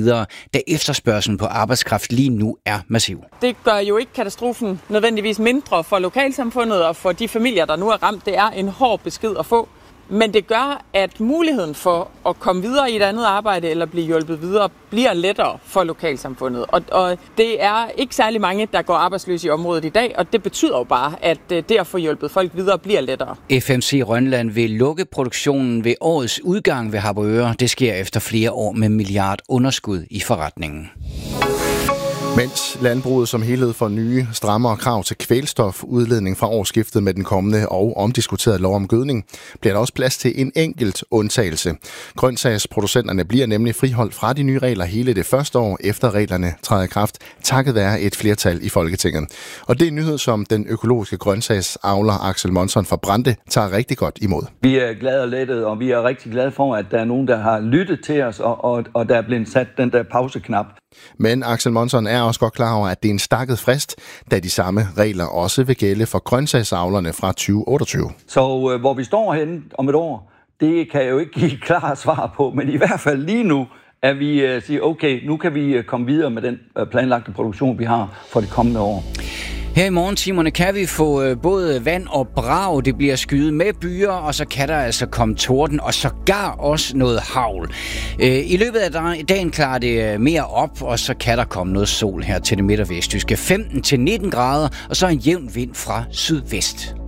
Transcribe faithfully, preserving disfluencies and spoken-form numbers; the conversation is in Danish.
videre, da efterspørgselen på arbejdskraft lige nu er massiv. Det gør jo ikke katastrofen nødvendigvis mindre for lokalsamfundet og for de familier, der nu er ramt. Det er en hård besked at få. Men det gør, at muligheden for at komme videre i et andet arbejde eller blive hjulpet videre, bliver lettere for lokalsamfundet. Og, og det er ikke særlig mange, der går arbejdsløse i området i dag, og det betyder jo bare, at det at få hjulpet folk videre bliver lettere. F M C Rønland vil lukke produktionen ved årets udgang ved Harboøre. Det sker efter flere år med milliardunderskud i forretningen. Mens landbruget som helhed får nye, strammere krav til kvælstofudledning fra årsskiftet med den kommende og omdiskuterede lov om gødning, bliver der også plads til en enkelt undtagelse. Grøntsagsproducenterne bliver nemlig friholdt fra de nye regler hele det første år, efter reglerne træder i kraft, takket være et flertal i Folketinget. Og det er en nyhed, som den økologiske grøntsagsavler Axel Monson fra Brande tager rigtig godt imod. Vi er glade og lettet, og vi er rigtig glade for, at der er nogen, der har lyttet til os, og, og, og der er blevet sat den der pauseknap. Men Axel Monson er også godt klar over, at det er en stakket frist, da de samme regler også vil gælde for grøntsagsavlerne fra tyve otteogtyve. Så øh, hvor vi står henne om et år, det kan jeg jo ikke give klare svar på, men i hvert fald lige nu, at vi øh, siger, okay, nu kan vi øh, komme videre med den øh, planlagte produktion, vi har for det kommende år. Her i morgentimerne kan vi få både vand og brag. Det bliver skyet med byer, og så kan der altså komme torden, og sågar også noget hagl. I løbet af dagen klarer det mere op, og så kan der komme noget sol her til det midt- og vestjyske. femten til nitten grader, og så en jævn vind fra sydvest.